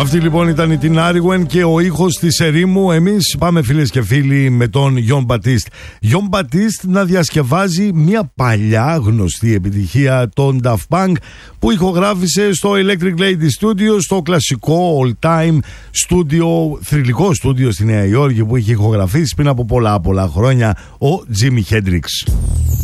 Αυτή λοιπόν ήταν η Την Άριγουεν και ο ήχος της ερήμου. Εμείς πάμε φίλες και φίλοι με τον Γιον Μπατίστ. Γιον Μπατίστ να διασκευάζει μια παλιά γνωστή επιτυχία των Daft Punk που ηχογράφησε στο Electric Lady Studio, στο κλασικό all time studio, θρυλικό studio στη Νέα Υόρκη που είχε ηχογραφήσει πριν από πολλά χρόνια ο Jimi Hendrix.